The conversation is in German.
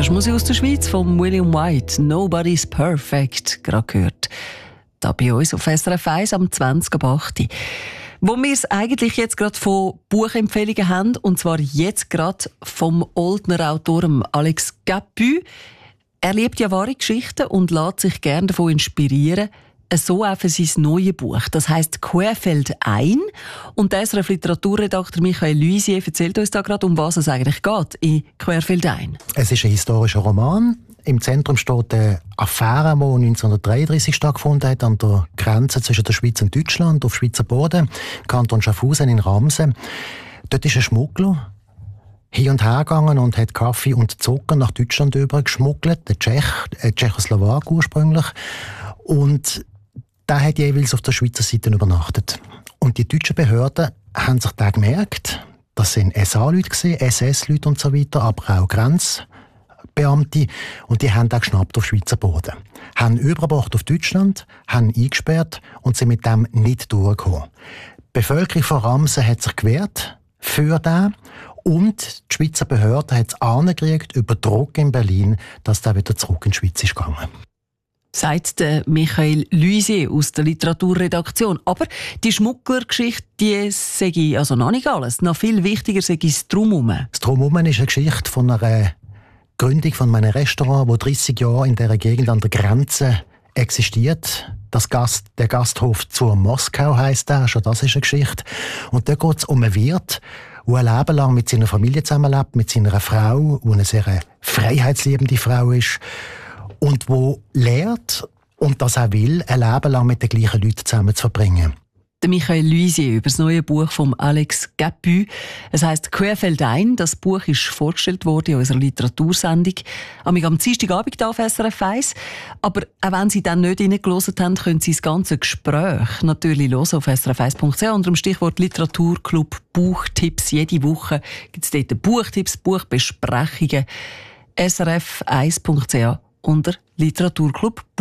hast du Musik aus der Schweiz von William White, «Nobody's Perfect», gerade gehört. Da bei uns auf SRF 1 am 20.08. Wo wir es eigentlich jetzt gerade von Buchempfehlungen haben, und zwar jetzt gerade vom Oldner Autor Alex Capu. Er liebt ja wahre Geschichten und lässt sich gerne davon inspirieren. So auch für sein neues Buch. Das heisst «Querfeldein». Und der SRF-Literaturredakteur Michael Luisier erzählt uns da gerade, um was es eigentlich geht in «Querfeldein». Es ist ein historischer Roman. Im Zentrum steht eine Affäre, die 1933 stattgefunden hat, an der Grenze zwischen der Schweiz und Deutschland, auf Schweizer Boden, Kanton Schaffhausen in Ramsen. Dort ist ein Schmuggler hin und her gegangen und hat Kaffee und Zucker nach Deutschland übergeschmuggelt, der Tschechoslowak ursprünglich. Und der hat jeweils auf der Schweizer Seite übernachtet. Und die deutschen Behörden haben sich da gemerkt, das sind SA-Leute, SS-Leute und so weiter, aber auch Grenzbeamte. Und die haben da geschnappt auf Schweizer Boden. Haben übergebracht auf Deutschland, haben eingesperrt und sind mit dem nicht durchgekommen. Die Bevölkerung von Ramsen hat sich gewehrt für den. Und die Schweizer Behörde hat es angekriegt über Druck in Berlin, dass der wieder zurück in die Schweiz ist gegangen. Sagt Michael Luisier aus der Literaturredaktion. Aber die Schmugglergeschichte, die sei also noch nicht alles. Noch viel wichtiger sei das Drumherum. Das Drumherum ist eine Geschichte von einer Gründung von einem Restaurant, das 30 Jahre in dieser Gegend an der Grenze existiert. Der Gasthof zur Moskau heisst der, schon das ist eine Geschichte. Und da geht es um einen Wirt, der ein Leben lang mit seiner Familie zusammenlebt, mit seiner Frau, die eine sehr freiheitsliebende Frau ist. Und wo lehrt und das auch will, ein Leben lang mit den gleichen Leuten zusammen zu verbringen. Der Michael Luisier über das neue Buch von Alex Capu. Es heisst «Querfeldein». Das Buch ist vorgestellt worden in unserer Literatursendung am Dienstagabend hier auf SRF 1. Aber auch wenn Sie dann nicht reingehört haben, können Sie das ganze Gespräch natürlich hören auf srf1.ch unter dem Stichwort Literaturclub Buchtipps. Jede Woche gibt es dort Buchtipps, Buchbesprechungen. srf1.ch unter Literaturclub